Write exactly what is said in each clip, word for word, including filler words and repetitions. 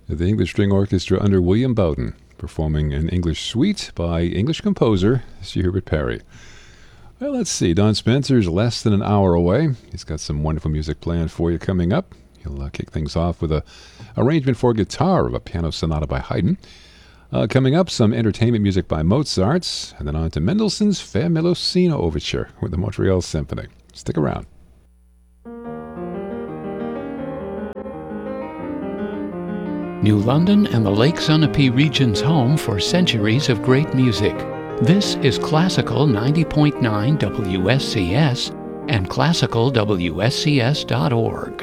the English String Orchestra under William Bowden, performing an English suite by English composer Sir Hubert Parry. Well, let's see. Don Spencer's less than an hour away. He's got some wonderful music planned for you coming up. He'll uh, kick things off with a arrangement for guitar of a piano sonata by Haydn. Uh, coming up, some entertainment music by Mozart, and then on to Mendelssohn's Fair Melosina Overture with the Montreal Symphony. Stick around. New London and the Lake Sunapee region's home for centuries of great music. This is Classical ninety point nine W S C S and classical W S C S dot org.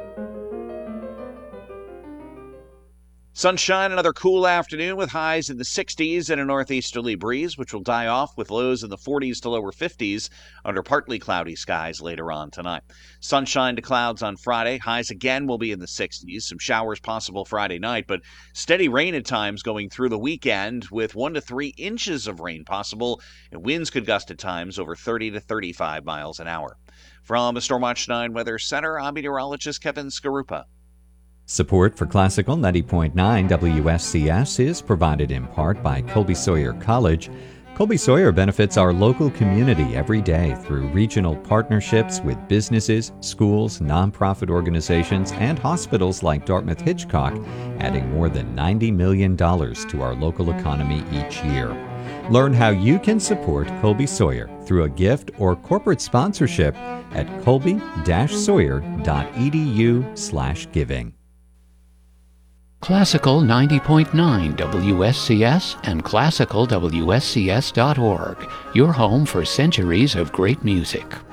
Sunshine, another cool afternoon with highs in the sixties and a northeasterly breeze, which will die off with lows in the forties to lower fifties under partly cloudy skies later on tonight. Sunshine to clouds on Friday. Highs again will be in the sixties. Some showers possible Friday night, but steady rain at times going through the weekend with one to three inches of rain possible, and winds could gust at times over thirty to thirty-five miles an hour. From the Stormwatch nine Weather Center, I'm meteorologist Kevin Skarupa. Support for Classical ninety point nine W S C S is provided in part by Colby Sawyer College. Colby Sawyer benefits our local community every day through regional partnerships with businesses, schools, nonprofit organizations, and hospitals like Dartmouth Hitchcock, adding more than ninety million dollars to our local economy each year. Learn how you can support Colby Sawyer through a gift or corporate sponsorship at colby dash sawyer dot e d u slash giving. Classical ninety point nine W S C S and classical W S C S dot org, your home for centuries of great music.